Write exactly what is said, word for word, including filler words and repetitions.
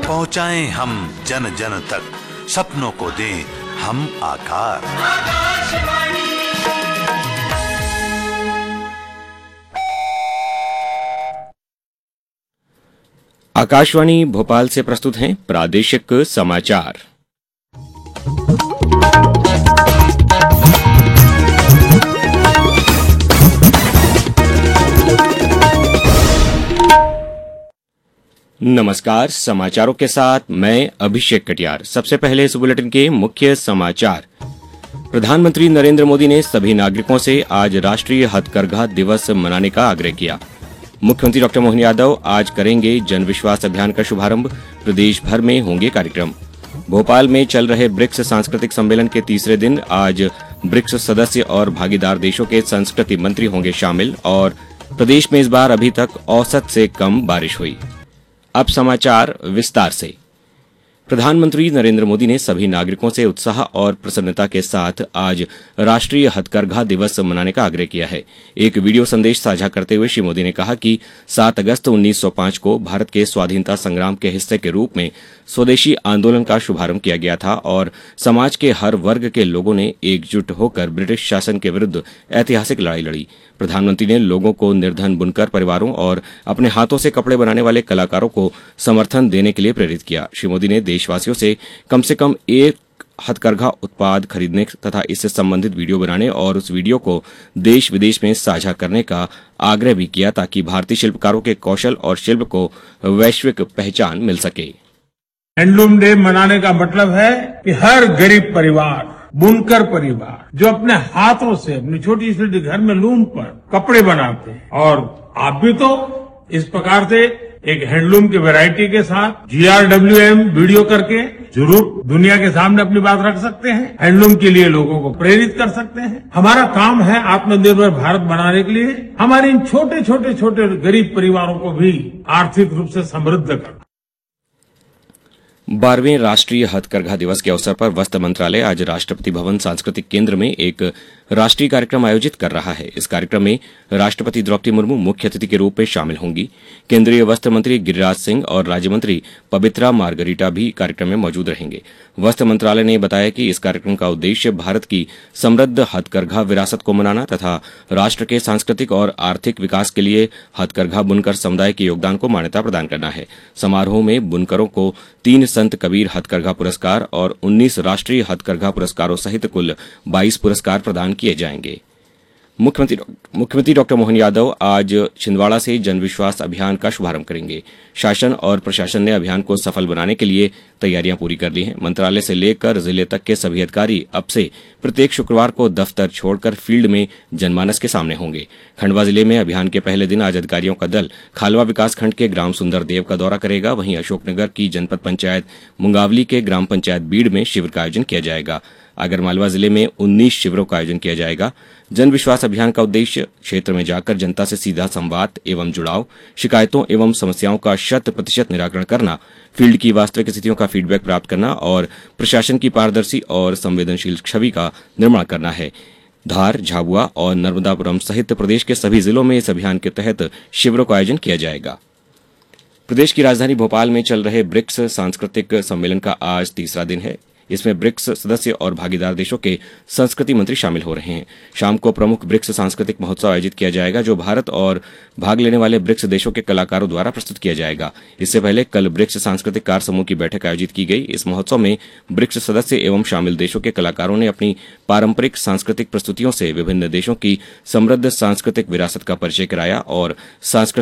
पहुंचाएं हम जन जन तक, सपनों को दें हम आकार। आकाशवाणी भोपाल से प्रस्तुत हैं प्रादेशिक समाचार। नमस्कार, समाचारों के साथ मैं अभिषेक कटियार। सबसे पहले इस बुलेटिन के मुख्य समाचार। प्रधानमंत्री नरेंद्र मोदी ने सभी नागरिकों से आज राष्ट्रीय हथकरघा दिवस मनाने का आग्रह किया। मुख्यमंत्री डॉक्टर मोहन यादव आज करेंगे जन विश्वास अभियान का शुभारंभ। प्रदेश भर में होंगे कार्यक्रम। भोपाल में चल रहे ब्रिक्स सांस्कृतिक सम्मेलन के तीसरे दिन आज ब्रिक्स सदस्य और भागीदार देशों के संस्कृति मंत्री होंगे शामिल और प्रदेश में इस बार अभी तक औसत से कम बारिश हुई। अब समाचार विस्तार से। प्रधानमंत्री नरेंद्र मोदी ने सभी नागरिकों से उत्साह और प्रसन्नता के साथ आज राष्ट्रीय हथकरघा दिवस मनाने का आग्रह किया है। एक वीडियो संदेश साझा करते हुए श्री मोदी ने कहा कि सात अगस्त उन्नीस सौ पाँच को भारत के स्वाधीनता संग्राम के हिस्से के रूप में स्वदेशी आंदोलन का शुभारंभ किया गया था और समाज के हर वर्ग के लोगों ने एकजुट होकर ब्रिटिश शासन के विरुद्ध ऐतिहासिक लड़ाई लड़ी। प्रधानमंत्री ने लोगों को निर्धन बुनकर परिवारों और अपने हाथों से कपड़े बनाने वाले कलाकारों को समर्थन देने के लिए प्रेरित किया। श्री मोदी ने देशवासियों से कम से कम एक हथकरघा उत्पाद खरीदने तथा इससे संबंधित वीडियो बनाने और उस वीडियो को देश विदेश में साझा करने का आग्रह भी किया ताकि भारतीय शिल्पकारों के कौशल और शिल्प को वैश्विक पहचान मिल सके। हैंडलूम डे मनाने का मतलब है कि हर गरीब परिवार, बुनकर परिवार जो अपने हाथों से अपनी छोटी छोटी घर में लूम पर कपड़े बनाते हैं, और आप भी तो इस प्रकार से एक हैंडलूम की वैरायटी के साथ जी आर डब्ल्यू एम वीडियो करके जरूर दुनिया के सामने अपनी बात रख सकते हैं। हैंडलूम के लिए लोगों को प्रेरित कर सकते हैं। हमारा काम है आत्मनिर्भर भारत बनाने के लिए हमारे इन छोटे छोटे छोटे गरीब परिवारों को भी आर्थिक रूप से समृद्ध करना। बारहवें राष्ट्रीय हथकरघा दिवस के अवसर पर वस्त्र मंत्रालय आज राष्ट्रपति भवन सांस्कृतिक केंद्र में एक राष्ट्रीय कार्यक्रम आयोजित कर रहा है। इस कार्यक्रम में राष्ट्रपति द्रौपदी मुर्मू मुख्य अतिथि के रूप में शामिल होंगी। केंद्रीय वस्त्र मंत्री गिरिराज सिंह और राज्य मंत्री पवित्रा मार्गरीटा भी कार्यक्रम में मौजूद रहेंगे। वस्त्र मंत्रालय ने बताया कि इस कार्यक्रम का उद्देश्य भारत की समृद्ध हथकरघा विरासत को मनाना तथा राष्ट्र के सांस्कृतिक और आर्थिक विकास के लिए हथकरघा बुनकर समुदाय के योगदान को मान्यता प्रदान करना है। समारोह में बुनकरों को तीन संत कबीर हथकरघा पुरस्कार और उन्नीस राष्ट्रीय हथकरघा पुरस्कारों सहित कुल बाईस पुरस्कार प्रदान किए जाएंगे। मुख्यमंत्री मुख्यमंत्री डॉक्टर मोहन यादव आज छिंदवाड़ा से जन विश्वास अभियान का शुभारंभ करेंगे। शासन और प्रशासन ने अभियान को सफल बनाने के लिए तैयारियां पूरी कर ली हैं। मंत्रालय से लेकर जिले तक के सभी अधिकारी अब से प्रत्येक शुक्रवार को दफ्तर छोड़कर फील्ड में जनमानस के सामने होंगे। खंडवा जिले में अभियान के पहले दिन आज अधिकारियों का दल खालवा विकासखंड के ग्राम सुंदरदेव का दौरा करेगा। वहीं अशोकनगर की जनपद पंचायत मुंगावली के ग्राम पंचायत बीड़ में शिविर का आयोजन किया जाएगा। आगरमालवा जिले में उन्नीस शिविरों का आयोजन किया जाएगा। जन विश्वास अभियान का उद्देश्य क्षेत्र में जाकर जनता से सीधा संवाद एवं जुड़ाव, शिकायतों एवं समस्याओं का शत प्रतिशत निराकरण करना, फील्ड की वास्तविक स्थितियों का फीडबैक प्राप्त करना और प्रशासन की पारदर्शी और संवेदनशील छवि का निर्माण करना है। धार, झाबुआ और नर्मदापुरम सहित प्रदेश के सभी जिलों में इस अभियान के तहत शिविरों का आयोजन किया जाएगा। प्रदेश की राजधानी भोपाल में चल रहे ब्रिक्स सांस्कृतिक सम्मेलन का आज तीसरा दिन है। इसमें ब्रिक्स सदस्य और भागीदार देशों के संस्कृति मंत्री शामिल हो रहे हैं। शाम को प्रमुख ब्रिक्स सांस्कृतिक महोत्सव आयोजित किया जाएगा जो भारत और भाग लेने वाले ब्रिक्स देशों के कलाकारों द्वारा प्रस्तुत किया जाएगा। इससे पहले कल ब्रिक्स सांस्कृतिक कार्य समूह की बैठक आयोजित की गई। इस महोत्सव में ब्रिक्स सदस्य एवं शामिल देशों के कलाकारों ने अपनी पारंपरिक सांस्कृतिक प्रस्तुतियों से विभिन्न देशों की समृद्ध सांस्कृतिक विरासत का परिचय कराया और सांस्कृतिक